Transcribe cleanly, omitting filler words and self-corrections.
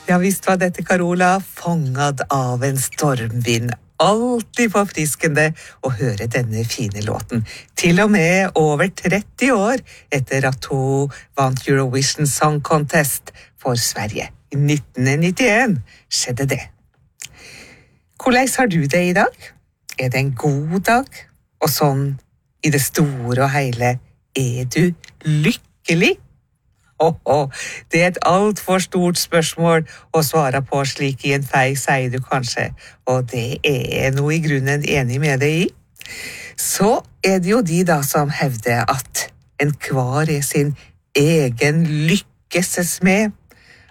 Ja, visst var dette Carola, fångad av en stormvind. Alltid forfriskende å høre denne fine låten. Til og med over 30 år etter at hun vant Eurovision Song Contest for Sverige. I 1991 skjedde det. Hvordan har du det i dag? Er det en god dag? Og sånn, i det store og hele, er du lykkelig? Det er et alt for stort spørsmål å svare på slik i en fei, sier du kanskje, og det er noe i grunnen enig med deg i. Så er det jo de da som hevder at en hver er sin egen lykkesesmed,